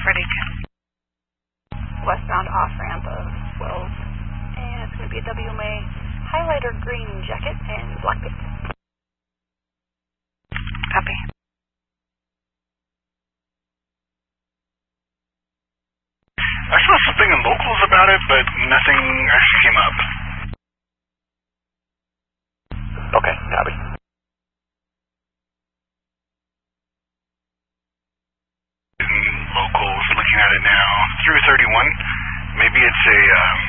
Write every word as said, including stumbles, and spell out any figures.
Critic. Westbound off-ramp of Wells. And it's going to be a W M A highlighter green jacket and black boots. Copy. I saw something in locals about it, but nothing actually came up. Okay, copy. In locals, looking at it now, through thirty-one, maybe it's a um,